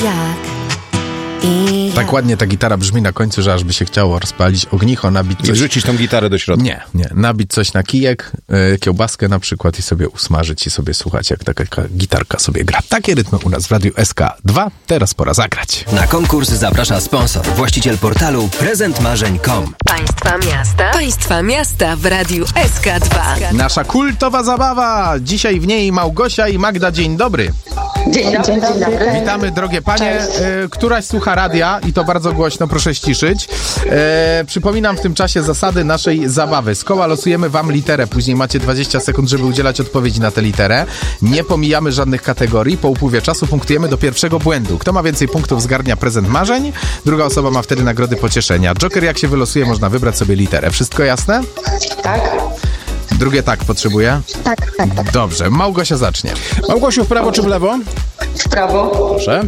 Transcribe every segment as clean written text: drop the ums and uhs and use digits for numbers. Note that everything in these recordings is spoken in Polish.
Tak ładnie ta gitara brzmi na końcu, że aż by się chciało rozpalić ognicho, nabić coś... I wrzucić tą gitarę do środka. Nie. Nabić coś na kijek, kiełbaskę na przykład i sobie usmażyć i sobie słuchać, jak taka gitarka sobie gra. Takie rytmy u nas w Radiu SK2. Teraz pora zagrać. Na konkurs zaprasza sponsor, właściciel portalu prezentmarzeń.com. Państwa miasta w Radiu SK2. Nasza kultowa zabawa. Dzisiaj w niej Małgosia i Magda. Dzień dobry. Dzień dobry. Witamy, drogie panie. Któraś słucha radia i to bardzo głośno, proszę ściszyć. Przypominam w tym czasie zasady naszej zabawy. Z koła losujemy wam literę, później macie 20 sekund, żeby udzielać odpowiedzi na tę literę. Nie pomijamy żadnych kategorii. Po upływie czasu punktujemy do pierwszego błędu. Kto ma więcej punktów, zgarnia prezent marzeń. Druga osoba ma wtedy nagrody pocieszenia. Joker, jak się wylosuje, można wybrać sobie literę. Wszystko jasne? Tak. Drugie tak potrzebuje? Tak. Dobrze, Małgosia zacznie. Małgosiu, w prawo czy w lewo? W prawo. Proszę.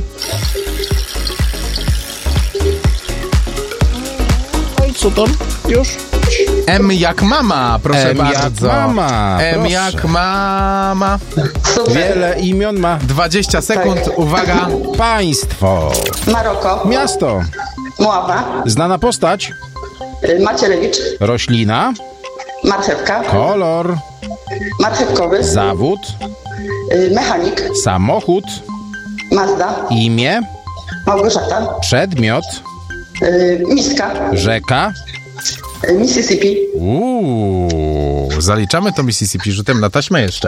No i co tam? Już? M jak mama, proszę M bardzo. jak mama, M proszę. jak mama. Super. Wiele imion ma 20 sekund, uwaga. państwo. Maroko. Miasto. Mława. Znana postać. Macierewicz. Roślina. Marchewka. Kolor. Marchewkowy. Zawód. Mechanik. Samochód. Mazda. Imię. Małgorzata. Przedmiot. Miska. Rzeka. Mississippi. Zaliczamy to Mississippi rzutem na taśmę jeszcze.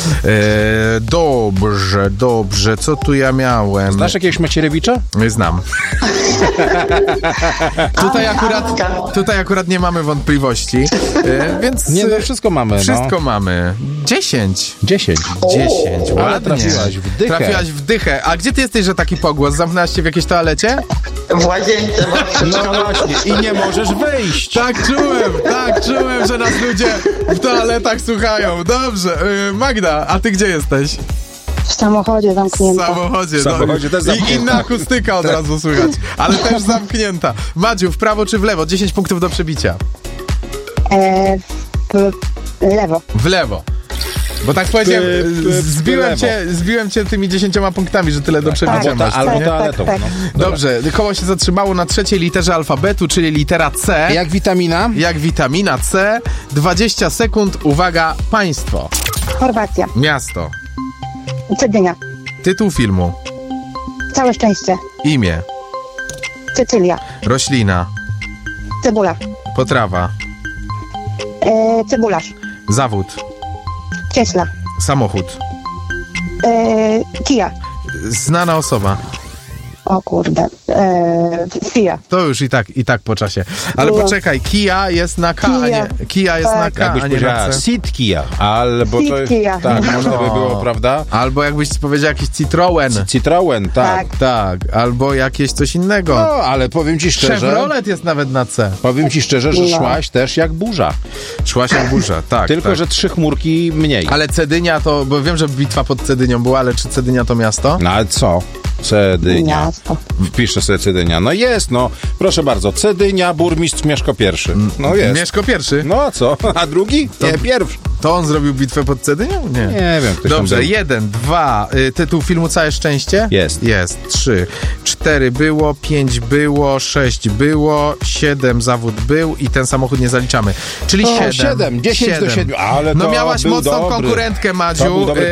Dobrze, co tu ja miałem? Znasz jakiegoś Macierewicza? Znam. Tutaj akurat nie mamy wątpliwości, więc... Nie, no wszystko mamy. Wszystko mamy. 10. 10. Ładnie. Ale trafiłaś w dychę. Trafiłaś w dychę. A gdzie ty jesteś, że taki pogłos? Zamknęłaś się w jakiejś toalecie? W łazience. No właśnie. I nie możesz wyjść. Tak czułem, że nas ludzie w toaletach słuchają. Dobrze. Magda, a ty gdzie jesteś? W samochodzie W zamknięta. samochodzie. W samochodzie też I zamknięta. inna akustyka od razu słychać, ale też zamknięta. Madziu, w prawo czy w lewo? 10 punktów do przebicia. W lewo. W lewo. Bo tak powiedziałem, lewo. zbiłem cię tymi 10 punktami, że tyle do przebicia masz. Albo nie? toaletą. tak. No. Dobrze, koło się zatrzymało na trzeciej literze alfabetu, czyli litera C. Jak witamina? Jak witamina C. 20 sekund, uwaga, państwo. Chorwacja. Miasto. Cedynia. Tytuł filmu. Całe szczęście. Imię. Cecylia. Roślina. Cebula. Potrawa. Cebularz. Zawód. Cieśla. Samochód. Kia. Znana osoba. O kurde. Fia. To już i tak po czasie. Ale Kia. poczekaj, Kia jest na K, a nie. Kia jest na K, Jakbyś a nie powiedziała na C. Sitkia, albo to jest... Sitkia. Tak, można by No. było, prawda? Albo jakbyś powiedział jakiś Citroen. Citroen, tak. Tak, albo jakieś coś innego. No, ale powiem ci szczerze... Chevrolet jest nawet na C. Powiem ci szczerze, że No. szłaś też jak burza. Szłaś jak burza, tak. Tylko, tak. że 3 chmurki mniej. Ale Cedynia to, bo wiem, że bitwa pod Cedynią była, ale czy Cedynia to miasto? No ale co? Cedynia. Miasto. Wpiszę sobie Cedynia. No jest, no. Proszę bardzo. Cedynia, burmistrz Mieszko I. No jest. Mieszko I. No a co? A drugi? Nie, pierwszy. To on zrobił bitwę pod Cedynią? Nie. Nie wiem. Ktoś tam Dobrze, był. 1, 2, tytuł filmu Całe szczęście? Jest. 3, 4 było, 5 było, 6 było, 7 zawód był i ten samochód nie zaliczamy. Czyli 7. 7, 10 do 7. Ale No to miałaś był mocną dobry. konkurentkę, To Madziu. był dobry